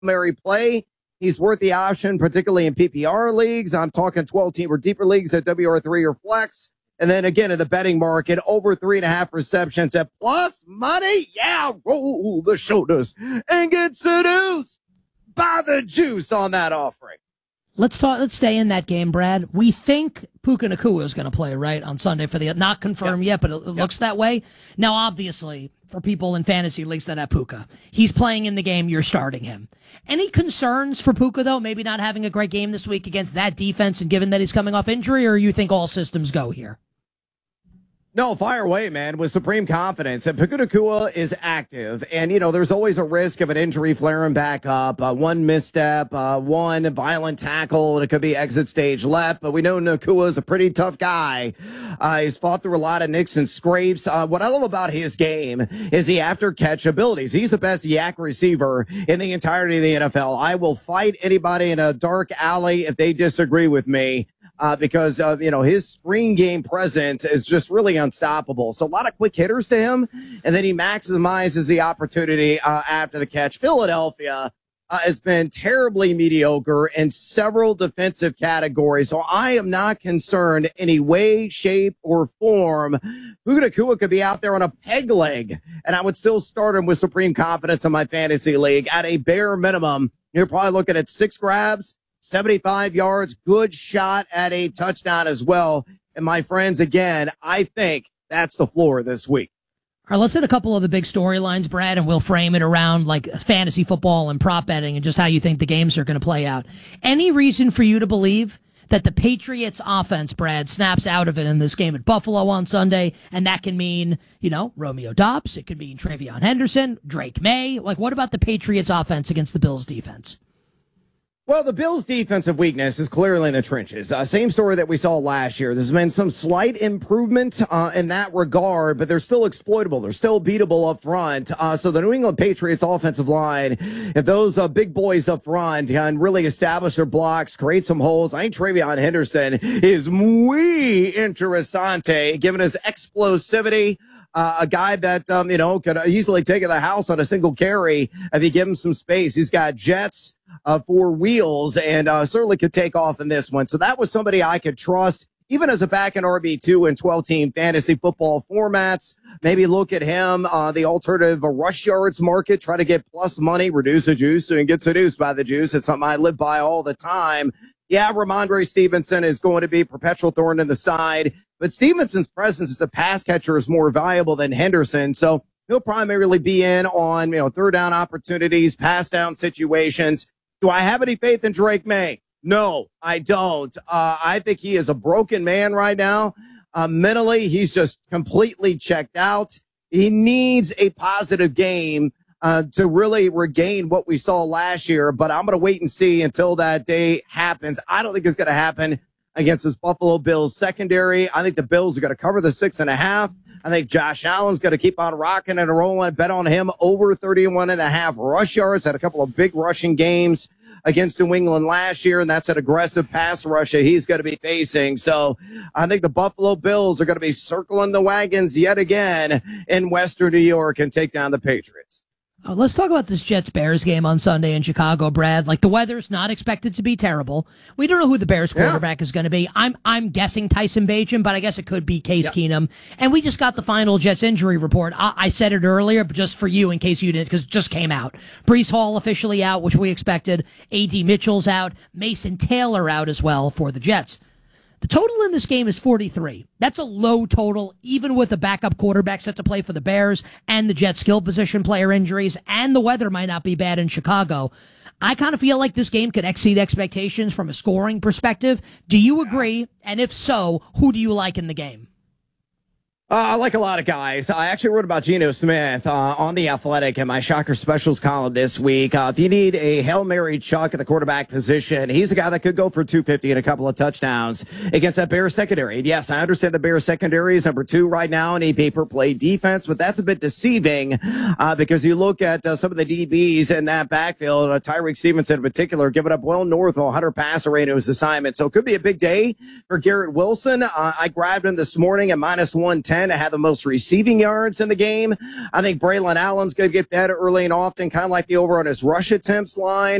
Mary play. He's worth the option, particularly in PPR leagues. I'm talking 12-team or deeper leagues at WR3 or Flex. And then again, in the betting market, over 3.5 receptions at plus money. Yeah, roll the shoulders and get seduced by the juice on that offering. Let's stay in that game, Brad. We think Puka Nacua is going to play, right, on Sunday for the, not confirmed yet, but it looks that way. Now, obviously, for people in fantasy leagues that have Puka, he's playing in the game, you're starting him. Any concerns for Puka, though, maybe not having a great game this week against that defense and given that he's coming off injury, or you think all systems go here? No, fire away, man, with supreme confidence. And Puka Nacua is active. And, you know, there's always a risk of an injury flaring back up. One misstep, one violent tackle, and it could be exit stage left. But we know Nacua is a pretty tough guy. He's fought through a lot of nicks and scrapes. What I love about his game is the after-catch abilities. He's the best yak receiver in the entirety of the NFL. I will fight anybody in a dark alley if they disagree with me. Because of, his screen game presence is just really unstoppable. So a lot of quick hitters to him, and then he maximizes the opportunity after the catch. Philadelphia has been terribly mediocre in several defensive categories, so I am not concerned in any way, shape, or form. Puka Nacua could be out there on a peg leg, and I would still start him with supreme confidence in my fantasy league. At a bare minimum, you're probably looking at 6 grabs, 75 yards, good shot at a touchdown as well. And my friends, again, I think that's the floor this week. All right, let's hit a couple of the big storylines, Brad, and we'll frame it around like fantasy football and prop betting and just how you think the games are going to play out. Any reason for you to believe that the Patriots offense, Brad, snaps out of it in this game at Buffalo on Sunday, and that can mean, Romeo Doubs, it could mean Travion Henderson, Drake May. Like, what about the Patriots offense against the Bills defense? Well, the Bills' defensive weakness is clearly in the trenches. Same story that we saw last year. There's been some slight improvement in that regard, but they're still exploitable. They're still beatable up front. So the New England Patriots offensive line, if those big boys up front can really establish their blocks, create some holes, I think Travion Henderson is muy interesante, given his explosivity. A guy that, could easily take the house on a single carry if you give him some space. He's got jets, 4 wheels, and certainly could take off in this one. So that was somebody I could trust, even as a back in RB2 and 12-team fantasy football formats. Maybe look at him, the alternative rush yards market, try to get plus money, reduce the juice, and get seduced by the juice. It's something I live by all the time. Yeah, Ramondre Stevenson is going to be a perpetual thorn in the side, but Stevenson's presence as a pass catcher is more valuable than Henderson. So he'll primarily be in on, third down opportunities, pass down situations. Do I have any faith in Drake May? No, I don't. I think he is a broken man right now. Mentally, he's just completely checked out. He needs a positive game to really regain what we saw last year, but I'm going to wait and see until that day happens. I don't think it's going to happen against this Buffalo Bills secondary. I think the Bills are going to cover the 6.5. I think Josh Allen's going to keep on rocking and rolling. Bet on him over 31.5 rush yards. Had a couple of big rushing games against New England last year, and that's an aggressive pass rush that he's going to be facing. So I think the Buffalo Bills are going to be circling the wagons yet again in Western New York and take down the Patriots. Let's talk about this Jets-Bears game on Sunday in Chicago, Brad. Like, the weather's not expected to be terrible. We don't know who the Bears quarterback is going to be. I'm guessing Tyson Bagent, but I guess it could be Case Keenum. And we just got the final Jets injury report. I said it earlier, but just for you in case you didn't, because it just came out. Breece Hall officially out, which we expected. A.D. Mitchell's out. Mason Taylor out as well for the Jets. The total in this game is 43. That's a low total, even with the backup quarterback set to play for the Bears and the Jets skill position player injuries, and the weather might not be bad in Chicago. I kind of feel like this game could exceed expectations from a scoring perspective. Do you agree? And if so, who do you like in the game? I like a lot of guys. I actually wrote about Geno Smith on The Athletic in my Shocker Specials column this week. If you need a Hail Mary Chuck at the quarterback position, he's a guy that could go for 250 and a couple of touchdowns against that Bears secondary. And yes, I understand the Bears secondary is number 2 right now in EP per play defense, but that's a bit deceiving because you look at some of the DBs in that backfield, Tyreek Stevenson in particular, giving up well north of 100 passer rate to his assignment. So it could be a big day for Garrett Wilson. I grabbed him this morning at minus 110. end, had the most receiving yards in the game. I think Braylon Allen's going to get better early and often, kind of like the over on his rush attempts line.